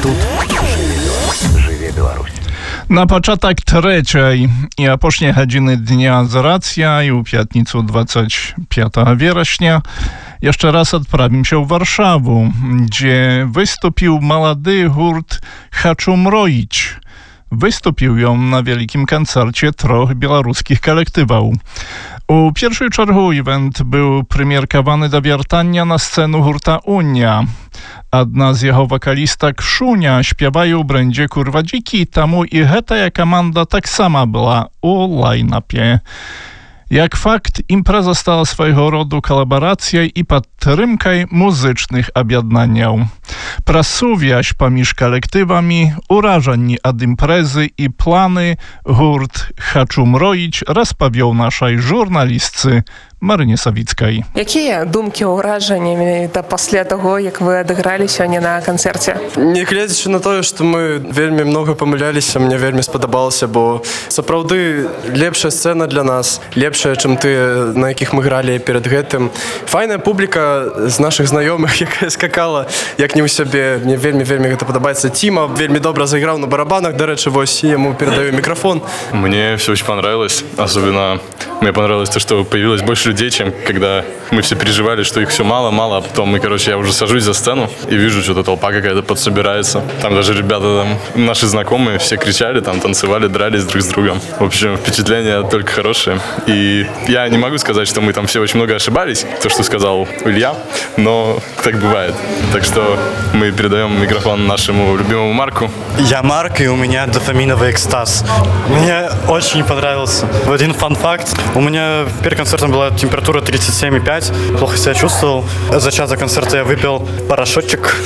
тут жыве Беларусь. На пачатак трэцяй і апошняй гадзіны дня з рацыя і ў пятніцу 25 верасня яшчэ раз адправімся ў Варшаву, дзе выступіў малады гурт «Хачу мроіць». Выступіў ён на вялікім канцэрце 3 беларускіх калектываў. У першую чаргу івент быў прымеркаваны да вяртання на сцэну гурта «Уня». Адна з яго вакалістак Шуня śpiewaje ў брэндзе «Курва дзікі», таму і гэтая каманда таксама была у лайнапе. Як факт, імпрэза стала свайго роду калабарацыяй і падтрымкай музычных аб'яднанняў. Пра сувязь паміж калектывамі, уражанні ад імпрэзы і планы гурт «Хачу мроіць» распавёў нашай журналістцы Марыне Савіцкай. Якія думкі, ўражанні пасля таго, як вы адыгралі сёння на канцэрце? Нягледзячы на тое, што мы вельмі многа памыляліся, мне вельмі спадабалася, бо сапраўды лепшая сцэна для нас, лепшая, чым тыя, на якіх мы гралі перад гэтым. Файная публіка з нашых знаёмых, якая скакала, як не ў сябе. Мне вельмі гэта падабаецца. Тима вельмі добра заиграў на барабанах, дарэчы, вось, яму передаю микрофон. Мне все очень понравилось, особенно мне понравилось то, что появилось больше людей, чем когда мы все переживали, что их все мало, а потом, я уже сажусь за сцену и вижу, что-то толпа какая-то подсобирается. Там даже ребята, наши знакомые, все кричали, там танцевали, дрались друг с другом. В общем, впечатления только хорошие. И я не могу сказать, что мы там все очень много ошибались, то, что сказал Илья, но так бывает. Так что мы передаем микрофон нашему любимому Марку. Я Марк, и у меня дофаминовый экстаз. Мне очень понравился. Один фан-факт. У меня перед концертом была температура 37,5. Плохо себя чувствовал. За час до концерта я выпил порошочек.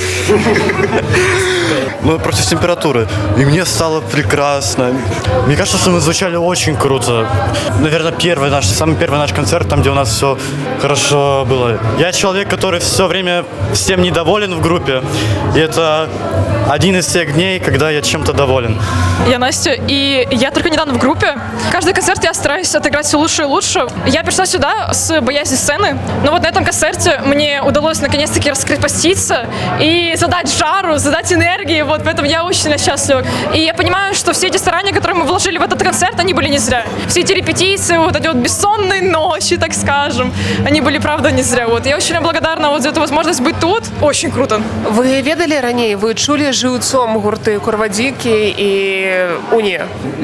Против температуры. И мне стало прекрасно. Мне кажется, что мы звучали очень круто. Наверное, самый первый наш концерт, там, где у нас все хорошо было. Я человек, который все время всем недоволен в группе. И это один из тех дней, когда я чем-то доволен. Я Настя, и я только недавно в группе. Каждый концерт я стараюсь отыграть все лучше и лучше. Я пришла сюда с боязни сцены, но вот на этом концерте мне удалось наконец-таки раскрепоститься и задать жару, задать энергии, вот поэтому я очень сильно счастлива. И я понимаю, что все эти старания, которые мы вложили в этот концерт, они были не зря. Все эти репетиции, вот эти вот бессонные ночи, так скажем, они были, правда, не зря. Вот. Я очень благодарна вот за эту возможность быть тут. Очень круто. Вы ведали ранее, вы чули живцом гурты «Курва дзікі» и «Уния»?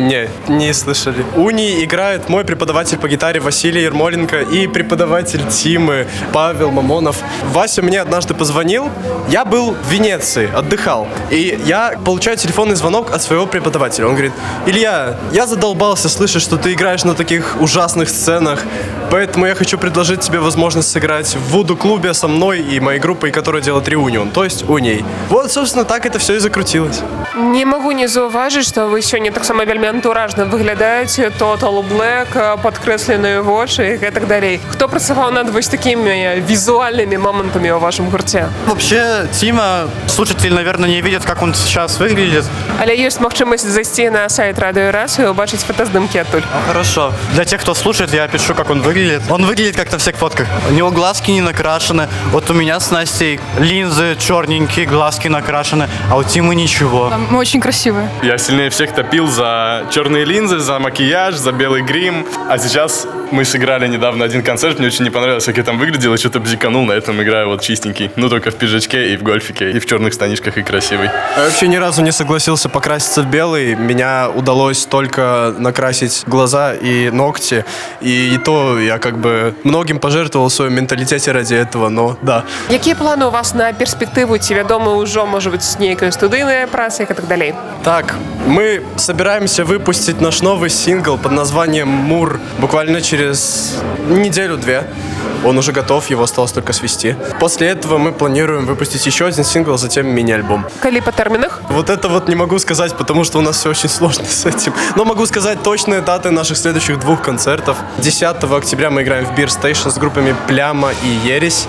Не слышали. «Уни» играет мой преподаватель по гитаре Василий Ермоленко и преподаватель Тимы Павел Мамонов. Вася мне однажды позвонил, я был в Венеции, отдыхал, и я получаю телефонный звонок от своего преподавателя. Он говорит: «Илья, я задолбался слышать, что ты играешь на таких ужасных сценах, поэтому я хочу предложить тебе возможность сыграть в вуду-клубе со мной и моей группой, которая делает реунион, то есть «Уней». Вот, собственно, так это все и закрутилось. Не могу не заўважыць, што вы сёння таксама вельмі антуражна выглядаеце, Total Black, падкрэсленыя вочы і так далей. Хто працаваў над вось такими визуальными моментами в вашем гурте? Вообще, Тима, слушатели, наверное, не видят, как он сейчас выглядит. Але есть магчымасць зайсці на сайт Радио Раз и убачыць фотоздымки оттуль. Хорошо. Для тех, кто слушает, я опишу, как он выглядит. Он выглядит как на всех фотках. У него глазки не накрашены. Вот у меня с Настей линзы черненькие, глазки накрашены, а у Тимы ничего. Мы очень красивые. Я сильнее всех топил за черные линзы, за макияж, за белый грим. А сейчас мы сыграли недавно один концерт, мне очень не понравилось, как я там выглядел, и что-то бзиканул, на этом играю вот чистенький. Ну, только в пиджачке и в гольфике, и в черных штанишках, и красивый. Я вообще ни разу не согласился покраситься в белый. Меня удалось только накрасить глаза и ногти. И то я как бы многим пожертвовал в своем менталитете ради этого, но да. Какие планы у вас на перспективу? Ці вядома ўжо, может быть, нейкая студийная праца и так далее? Так, мы собираемся выпустить наш новый сингл под названием «Мур» буквально через неделю-две. Он уже готов, его осталось только свести. После этого мы планируем выпустить еще один сингл, затем мини-альбом. Коли по терминах? Вот это вот не могу сказать, потому что у нас все очень сложно с этим. Но могу сказать точные даты наших следующих 2 концертов. 10 октября мы играем в Beer Station с группами Пляма и Ересь.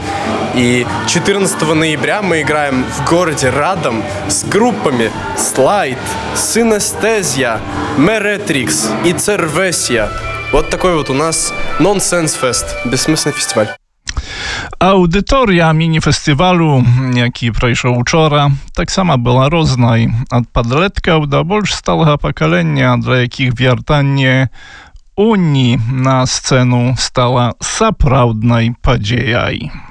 И 14 ноября мы играем в городе Радом с группами Слайд, Синестезия, Меретрикс и Цервесия. Вот такой вот у нас нонсенс-фест, бессмысленный фестиваль. Аўдыторыя міні-фестывалю, які прайшоў учора, таксама была рознай. Ад падлеткаў да больш сталага пакалення, для якіх вяртанне Уні на сцэну стала сапраўднай падзеяй.